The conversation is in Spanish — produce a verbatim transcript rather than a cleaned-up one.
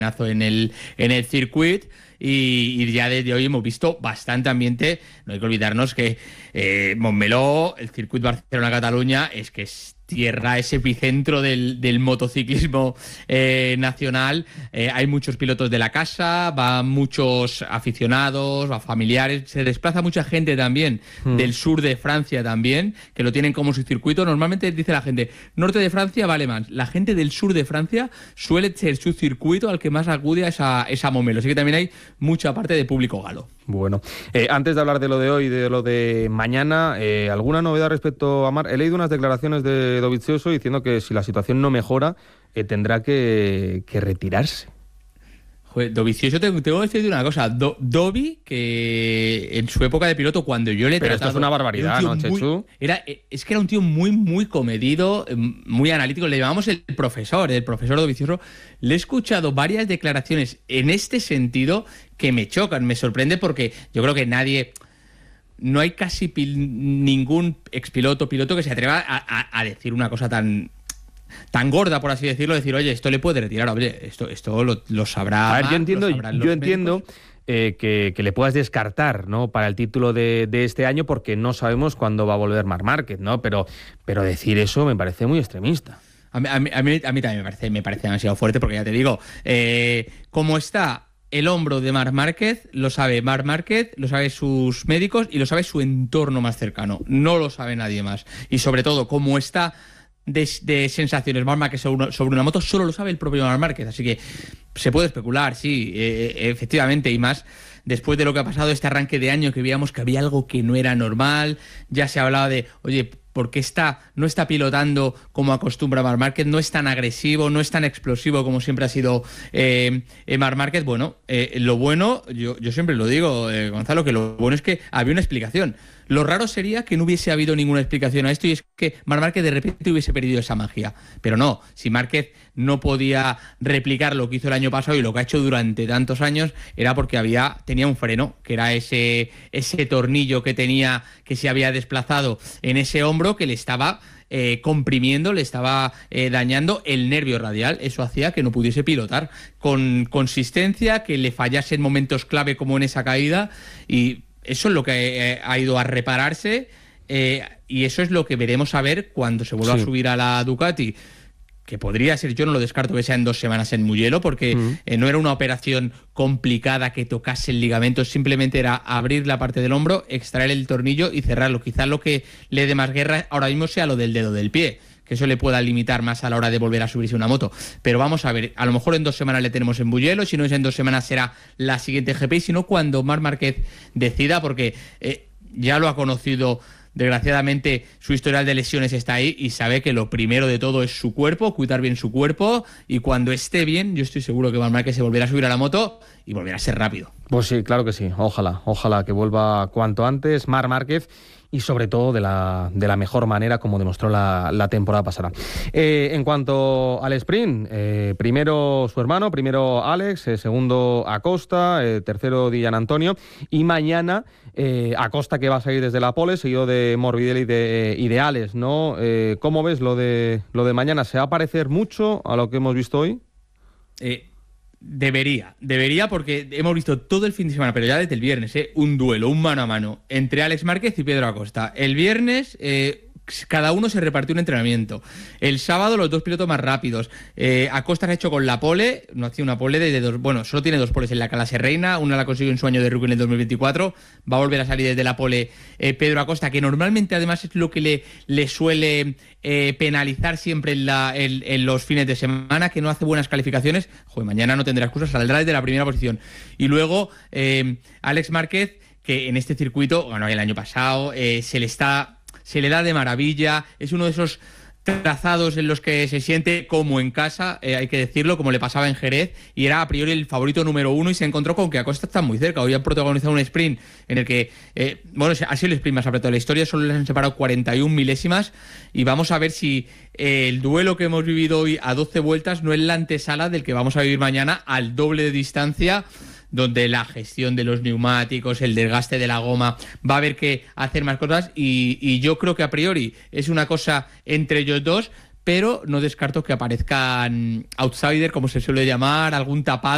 en el, en el circuito. Y, y ya desde hoy hemos visto bastante ambiente. No hay que olvidarnos que eh, Montmeló, el circuito Barcelona-Cataluña, es que es tierra, es epicentro del, del motociclismo eh, nacional. Eh, hay muchos pilotos de la casa, van muchos aficionados, va familiares, se desplaza mucha gente también mm. del sur de Francia también, que lo tienen como su circuito. Normalmente dice la gente, norte de Francia vale más. La gente del sur de Francia suele ser su circuito al que más acude a esa, esa Montmeló. Así que también hay mucha parte de público galo. Bueno, eh, antes de hablar de lo de hoy y de lo de mañana, eh, ¿alguna novedad respecto a Mar? He leído unas declaraciones de Dovizioso diciendo que si la situación no mejora, eh, tendrá que, que retirarse. Joder, Dovizioso, te tengo que decirte una cosa. Do, Dovi, que en su época de piloto, cuando yo le he Pero tratado... esto es una barbaridad, ¿no, muy, Chechu? Era, es que era un tío muy, muy comedido, muy analítico. Le llamamos el profesor, el profesor Dovizioso. Le he escuchado varias declaraciones en este sentido que me chocan, me sorprende porque yo creo que nadie... No hay casi pil, ningún expiloto, piloto que se atreva a, a, a decir una cosa tan... tan gorda, por así decirlo, decir, oye, esto le puede retirar, oye, esto, esto lo, lo sabrá. A ver, yo entiendo, yo entiendo eh, que, que le puedas descartar, ¿no?, para el título de, de este año, porque no sabemos cuándo va a volver Marc Márquez, ¿no? Pero, pero decir eso me parece muy extremista. A mí, a mí, a mí, a mí también me parece, me parece demasiado fuerte, porque ya te digo, eh, como está el hombro de Marc Márquez, lo sabe Marc Márquez, lo sabe sus médicos y lo sabe su entorno más cercano. No lo sabe nadie más. Y sobre todo, cómo está de, de sensaciones Marc Márquez sobre una, sobre una moto, solo lo sabe el propio Marc Márquez. Así que se puede especular, sí, eh, efectivamente, y más después de lo que ha pasado este arranque de año, que veíamos que había algo que no era normal. Ya se hablaba de, oye, ¿por qué está, no está pilotando como acostumbra Marc Márquez? No es tan agresivo, no es tan explosivo como siempre ha sido eh, Marc Márquez. Bueno, eh, lo bueno, yo, yo siempre lo digo, eh, Gonzalo, que lo bueno es que había una explicación. Lo raro sería que no hubiese habido ninguna explicación a esto y es que Marc Márquez de repente hubiese perdido esa magia. Pero no, si Márquez no podía replicar lo que hizo el año pasado y lo que ha hecho durante tantos años, era porque había tenía un freno, que era ese, ese tornillo que tenía, que se había desplazado en ese hombro, que le estaba eh, comprimiendo, le estaba eh, dañando el nervio radial. Eso hacía que no pudiese pilotar con consistencia, que le fallase en momentos clave como en esa caída, y eso es lo que ha ido a repararse, eh, y eso es lo que veremos a ver cuando se vuelva sí. a subir a la Ducati, que podría ser, yo no lo descarto que sea en dos semanas en Mugello, porque uh-huh. eh, no era una operación complicada que tocase el ligamento, simplemente era abrir la parte del hombro, extraer el tornillo y cerrarlo. Quizás lo que le dé más guerra ahora mismo sea lo del dedo del pie, que eso le pueda limitar más a la hora de volver a subirse una moto. Pero vamos a ver, a lo mejor en dos semanas le tenemos en Mugello, si no es en dos semanas será la siguiente G P, y si no cuando Marc Márquez decida, porque eh, ya lo ha conocido. Desgraciadamente su historial de lesiones está ahí y sabe que lo primero de todo es su cuerpo, cuidar bien su cuerpo, y cuando esté bien yo estoy seguro que Marc Márquez se volverá a subir a la moto y volverá a ser rápido. Pues sí, claro que sí, ojalá, ojalá que vuelva cuanto antes Marc Márquez, y sobre todo de la, de la mejor manera, como demostró la, la temporada pasada. Eh, en cuanto al sprint, eh, primero su hermano, primero Alex, eh, segundo Acosta, eh, tercero Di Giannantonio, y mañana eh, Acosta, que va a salir desde la pole, seguido de Morbidelli y de, y de Alex, ¿no? Eh, ¿Cómo ves lo de, lo de mañana? ¿Se va a parecer mucho a lo que hemos visto hoy? Eh... Debería, debería porque hemos visto todo el fin de semana, pero ya desde el viernes, ¿eh? un duelo, un mano a mano entre Alex Márquez y Pedro Acosta. El viernes eh, cada uno se repartió un entrenamiento. El sábado los dos pilotos más rápidos. Eh, Acosta se ha hecho con la pole, no hacía una pole de, de dos, bueno, solo tiene dos poles en la clase reina, una la consiguió en su año de rookie en el dos mil veinticuatro, va a volver a salir desde la pole eh, Pedro Acosta, que normalmente además es lo que le, le suele eh, penalizar siempre en, la, en, en los fines de semana, que no hace buenas calificaciones. Joder, mañana no tendrá excusas, saldrá desde la primera posición. Y luego eh, Alex Márquez, que en este circuito, bueno, el año pasado eh, se le está... se le da de maravilla, es uno de esos trazados en los que se siente como en casa, eh, hay que decirlo, como le pasaba en Jerez, y era a priori el favorito número uno, y se encontró con que Acosta está muy cerca. Hoy han protagonizado un sprint en el que, eh, bueno, ha sido el sprint más apretado de la historia, solo les han separado cuarenta y una milésimas, y vamos a ver si eh, el duelo que hemos vivido hoy a doce vueltas no es la antesala del que vamos a vivir mañana al doble de distancia, donde la gestión de los neumáticos, el desgaste de la goma, va a haber que hacer más cosas, y, y yo creo que a priori es una cosa entre ellos dos, pero no descarto que aparezcan outsider, como se suele llamar, algún tapado